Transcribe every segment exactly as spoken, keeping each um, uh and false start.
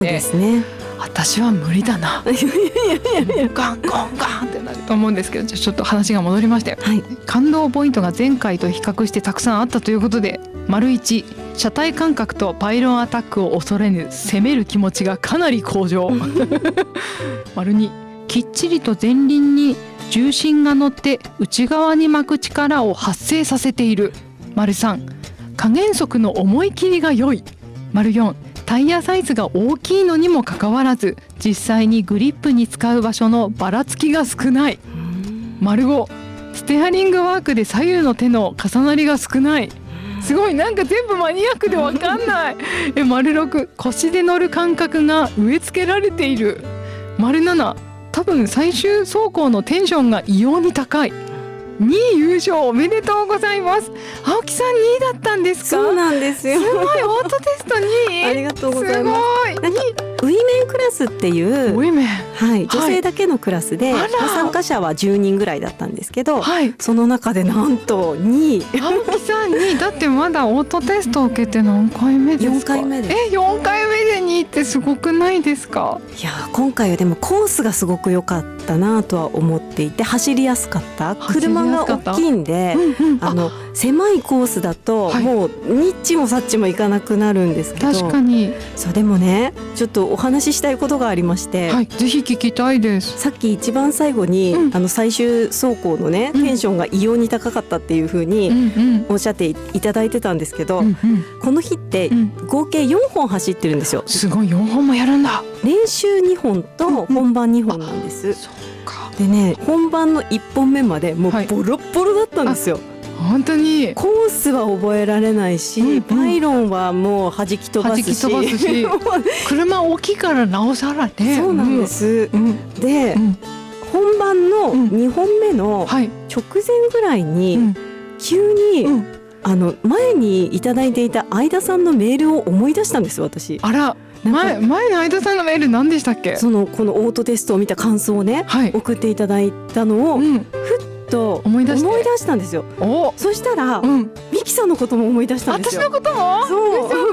ですね。 私は無理だなガンガンガンってなると思うんですけど、じゃあちょっと話が戻りまして、 はい、 感動ポイントが前回と比較してたくさんあったということで、丸いち、車体感覚とパイロンアタックを恐れぬ攻める気持ちがかなり向上丸に、きっちりと前輪に重心が乗って内側に巻く力を発生させている。丸さん、加減速の思い切りが良い。丸よん、タイヤサイズが大きいのにもかかわらず実際にグリップに使う場所のばらつきが少ない。丸ご、ステアリングワークで左右の手の重なりが少ない。すごい、なんか全部マニアックでわかんないえ丸ろく、腰で乗る感覚が植え付けられている。丸なな、多分最終走行のテンションが異様に高い。にい優勝おめでとうございます。青木さんにいだったんですか？ そうなんですよ。 すごい、オートテストにいありがとうございます。 すごい。 なんかウィメンクラスっていう、 ウィメン、 はい、女性だけのクラスで、 はい、 参加者はじゅうにんぐらいだったんですけど、 はい、 その中でなんとにい。 青木さんにいだってまだオートテストを受けて何回目ですか？ よんかいめです。 え、よんかいめでにいってすごくないですか？ いや、今回はでもコースがすごく良かったなとは思っていて、走りやすかった。車が大きいんで、うんうん、あの狭いコースだと、はい、もうニッチもサッチもいかなくなるんですけど、 確かに。 そう、でもね、ちょっとお話ししたいことがありまして、 はい、ぜひ聞きたいです。 さっき一番最後に、うん、あの最終走行のね、テンションが異様に高かったっていう風におっしゃっていただいてたんですけど、うんうん、この日って合計よんほん走ってるんですよ。 すごい、よんほんもやるんだ。 練習にほんと本番にほんなんです、うんうん、そうか。でね、本番のいっぽんめまでもうボロッボロだったんですよ、はい。 本当にコースは覚えられないし、うんうん、パイロンはもう弾き飛ばすし、 弾き飛ばすし車大きいからなおさらね。 そうなんです、うん、で、うん、本番のにほんめの直前ぐらいに、うん、急に、うん、あの前にいただいていた相田さんのメールを思い出したんです、私。 あら、前, 前の相田さんのメール何でしたっけ？ そのこのオートテストを見た感想をね、はい、送っていただいたのを、うん、ふっと思い出したんですよ。お、そしたら、うん、ミキさんのことも思い出したんですよ。 私のことも？そう、嬉しい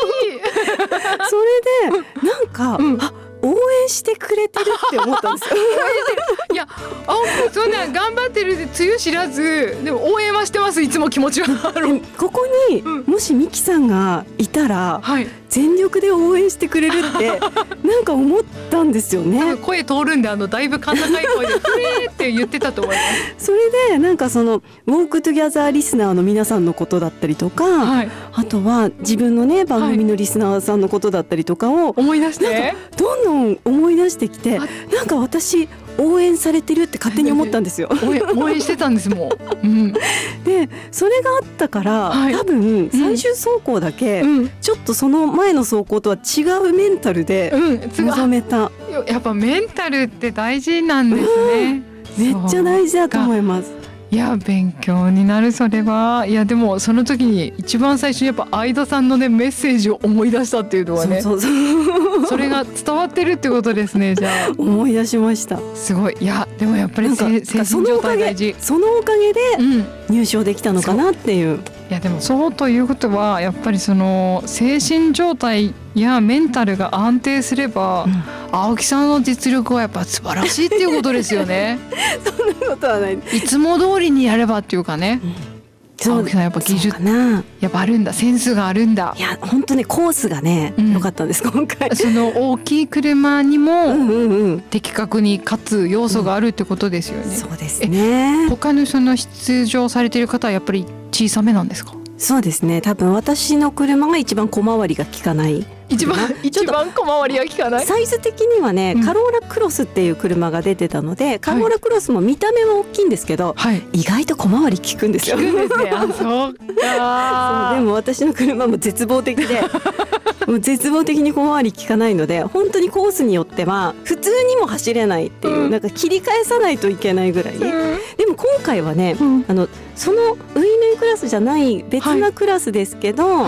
それでなんか、うん、あ、応援してくれてるって思ったんですよいや、青木そんな頑張ってるでつゆ知らず、でも応援はしてます。いつも気持ちはここに、うん、もしミキさんがいたら、はい、全力で応援してくれるってなんか思ったんですよね。 声通るんで、あのだいぶ甲高い声でフレーって言ってたと思いますそれでなんかそのウォークトゥギャザーリスナーの皆さんのことだったりとか、はい、あとは自分のね番組のリスナーさんのことだったりとかを思い出して、 なんかどんどん思い出してきて、なんか私応援されてるって勝手に思ったんですよ応援、応援してたんですもん、うん、 でそれがあったから、はい、多分最終走行だけ、うん、ちょっとその前の走行とは違うメンタルで臨めた、 うん、やっぱメンタルって大事なんですね、 うん、めっちゃ大事だと思います。 いや、勉強になる。それは。いや、でもその時に一番最初にやっぱ相田さんのねメッセージを思い出したっていうのはね、そうそうそうそれが伝わってるってことですね。じゃあ思い出しました。 すごい。いや、でもやっぱり精神状態大事。 そのおかげで入賞できたのかなっていう、うん、いや、でもそうということはやっぱりその精神状態やメンタルが安定すれば、うん、青木さんの実力はやっぱ素晴らしいっていうことですよねそんなことはない。 いつも通りにやればっていうかね、うん、青木さんやっぱ技術やっぱあるんだ、センスがあるんだ。 いや、本当にコースがね、うん、良かったんです今回。 その大きい車にも的確に勝つ要素があるってことですよね、うん、 そうですね。 他のその出場されている方はやっぱり小さめなんですか？ そうですね、多分私の車が一番小回りが利かない。 一番一番小回りが利かない。 サイズ的にはね、うん、カローラクロスっていう車が出てたので、カローラクロスも見た目は大きいんですけど、はい、意外と小回り利くんですよ。 利くんですね。あ、そうか。 そう、でも私の車も絶望的でもう絶望的に小回り利かないので、本当にコースによっては普通にも走れないっていう、うん、なんか切り返さないといけないぐらい、うん、でも今回はね、うん、あのそのウィメンクラスじゃない別なクラスですけど、はい、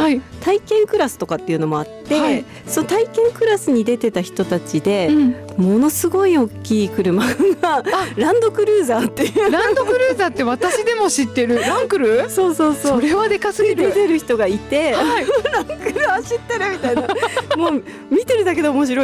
体験クラスとかっていうのもあって、はい、その体験クラスに出てた人たちで、うん、ものすごい大きい車がランドクルーザーっていうランドクルーザーって私でも知ってるランクルそうそうそうそれはでかすぎる出てる人がいて、はい、ランクル走ってるみたいなもう見てるだけで面白い